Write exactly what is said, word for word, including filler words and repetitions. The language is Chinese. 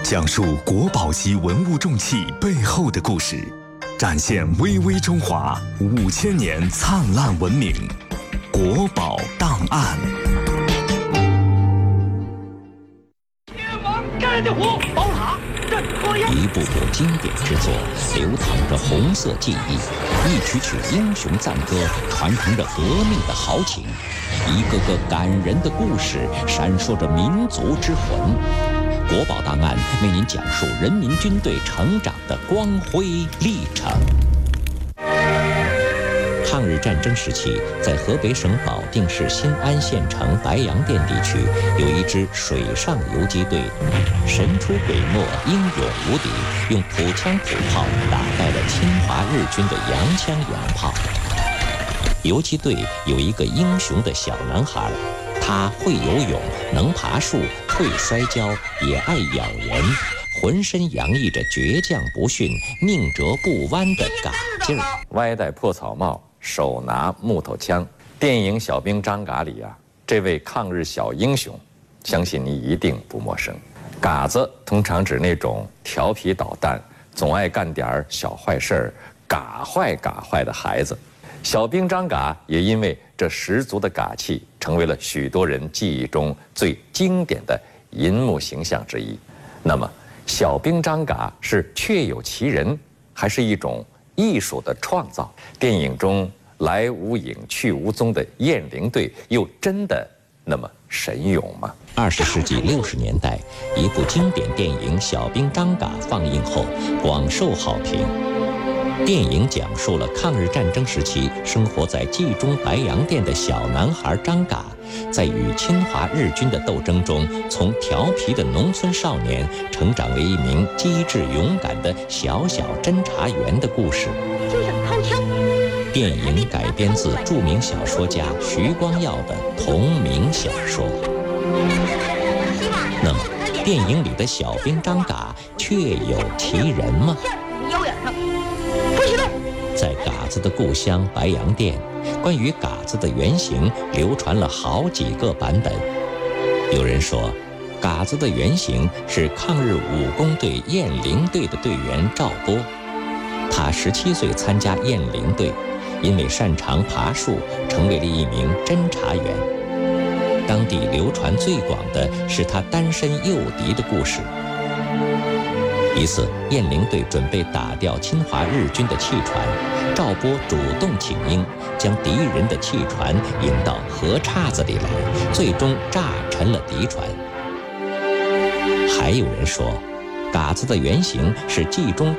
讲述国宝级文物重器背后的故事，展现巍巍中华五千年灿烂文明。国宝档案。 天王盖地虎，宝塔镇河妖。 一部部经典之作，流淌着红色记忆；一曲曲英雄赞歌，传承着革命的豪情；一个个感人的故事，闪烁着民族之魂。国宝档案为您讲述人民军队成长的光辉历程。抗日战争时期，在河北省保定市新安县城白洋淀地区，有一支水上游击队，神出鬼没，英勇无敌，用土枪土炮打败了侵华日军的洋枪洋炮。游击队有一个英雄的小男孩，他会游泳，能爬树，会摔跤，也爱咬人，浑身洋溢着倔强不驯、宁折不弯的嘎劲儿。 歪戴破草帽，手拿木头枪。电影《小兵张嘎》里啊，这位抗日小英雄，相信你一定不陌生。嘎子通常指那种调皮捣蛋、总爱干点小坏事儿、嘎坏嘎坏的孩子。小兵张嘎也因为这十足的嘎气，成为了许多人记忆中最经典的银幕形象之一。那么，小兵张嘎是确有其人，还是一种艺术的创造？电影中来无影去无踪的雁翎队，又真的那么神勇吗？ 二十世纪六十年代，一部经典电影《小兵张嘎》放映后，广受好评。电影讲述了抗日战争时期生活在冀中白洋淀的小男孩张嘎，在与侵华日军的斗争中，从调皮的农村少年成长为一名机智勇敢的小小侦察员的故事。 就想掏枪。 电影改编自著名小说家徐光耀的同名小说。那么，电影里的小兵张嘎确有其人吗？ 腰眼上，不许动！ 在嘎子的故乡白洋淀，关于嘎子的原型流传了好几个版本。有人说，嘎子的原型是抗日武工队雁翎队的队员赵波。他十七岁参加雁翎队，因为擅长爬树，成为了一名侦察员。当地流传最广的是他单身诱敌的故事。一次，雁翎队准备打掉侵华日军的气船，赵波主动请缨，将敌人的气船引到河岔子里来，最终炸沉了敌船。还有人说，嘎子的原型是冀中